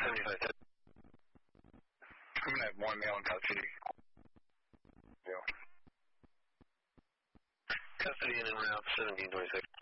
75. I'm going to have one male in custody. Custody in and route 1726.